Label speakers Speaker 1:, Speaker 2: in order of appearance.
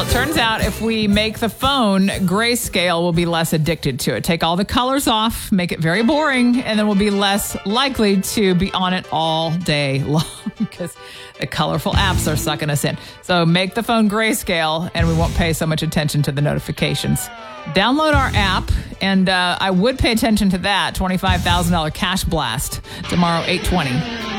Speaker 1: Well, it turns out if we make the phone grayscale, we'll be less addicted to it. Take all the colors off, make it very boring, and then we'll be less likely to be on it all day long because the colorful apps are sucking us in. So make the phone grayscale, and we won't pay so much attention to the notifications. Download our app, and I would pay attention to that $25,000 cash blast tomorrow, 8:20.